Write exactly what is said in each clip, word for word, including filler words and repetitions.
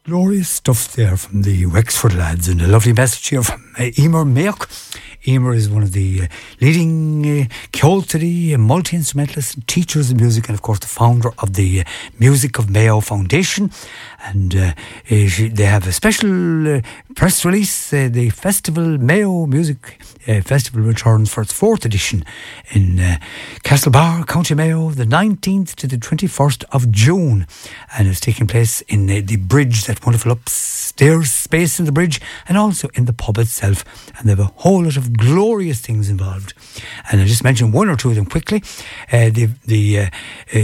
Glorious stuff there from the Wexford lads, and a lovely message here from uh, Emer Mayock. Emer is one of the uh, leading uh, Ceoltary uh, multi-instrumentalists and teachers of music, and of course the founder of the uh, Music of Mayo Foundation. And uh, uh, she, they have a special uh, press release. Uh, the Festival Mayo Music uh, Festival returns for its fourth edition in uh, Castlebar, County Mayo, the nineteenth to the twenty-first of June, and it's taking place in uh, the bridge, that wonderful upstairs space in the bridge, and also in the pub itself. And they have a whole lot of glorious things involved. And I just mentioned one or two of them quickly. Uh, the the uh, uh,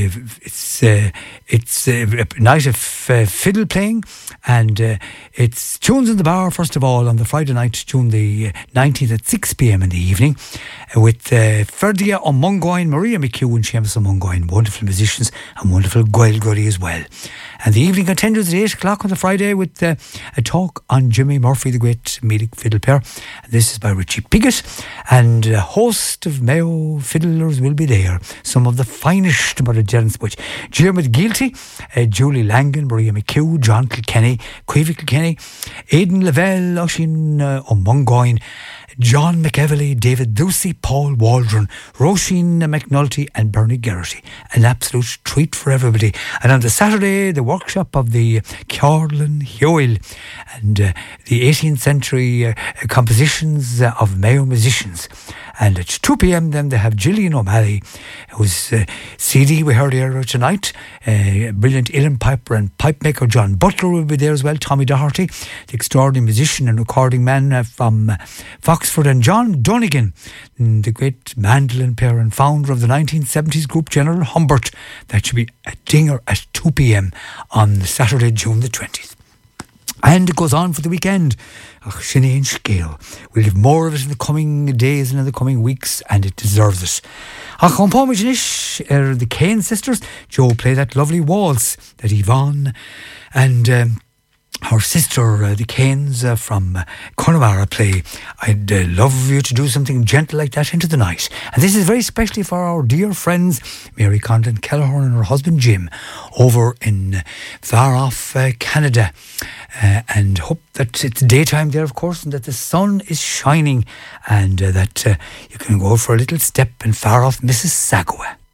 it's uh, it's uh, a night of uh, fiddle playing, and uh, it's Tunes in the Bar first of all on the Friday night, June the nineteenth at six p.m. in the evening, uh, with uh, Ferdia O'Mungoyne, Maria McHugh and Seamus O'Mungoyne, wonderful musicians and wonderful Gaelgurry as well. And the evening continues at eight o'clock on the Friday with uh, a talk on Jimmy Murphy, the great Meadic fiddle player. And this is by Richie Piggott, and a host of Mayo fiddlers will be there. Some of the finest about a Gerrans, which Diarmuid Gealty, uh, Julie Langan, Maria McHugh, John Kilkenny, Caoimhe Kilkenny, Aidan Lavelle, Oisín uh, O'Mungoyne, John McEvely, David Ducey, Paul Waldron, Roisin McNulty and Bernie Geraghty. An absolute treat for everybody. And on the Saturday, the workshop of the Cearlan Hioil and uh, the eighteenth century uh, compositions uh, of Mayo musicians. And at two p.m. then they have Gillian O'Malley, whose uh, C D we heard earlier tonight. Uh, brilliant uilleann piper and pipe maker John Butler will be there as well. Tommy Doherty, the extraordinary musician and recording man uh, from uh, Foxford, and John Donegan, the great mandolin player and founder of the nineteen seventies group General Humbert. That should be a dinger at two p.m. on Saturday, June the twentieth. And it goes on for the weekend. Ach, Sinead Scale. We'll have more of it in the coming days and in the coming weeks, and it deserves it. Ach, on Pomaginish, er the Kane sisters. Joe played that lovely waltz that Yvonne and um, her sister, uh, the Kanes uh, from uh, Connemara play. I'd uh, love you to do something gentle like that into the night. And this is very specially for our dear friends Mary Condon Kelleher and her husband Jim over in uh, far off uh, Canada. Uh, and hope that it's daytime there, of course, and that the sun is shining, and uh, that uh, you can go for a little step in far off Mississauga.